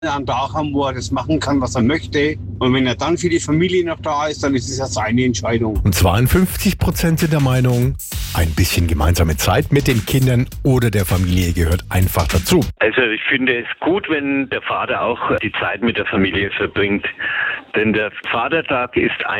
einen Tag haben, wo er das machen kann, was er möchte. Und wenn er dann für die Familie noch da ist, dann ist es ja seine Entscheidung. Und 52% sind der Meinung, ein bisschen gemeinsame Zeit mit den Kindern oder der Familie gehört einfach dazu. Also ich finde es gut, wenn der Vater auch die Zeit mit der Familie verbringt. Denn der Vatertag ist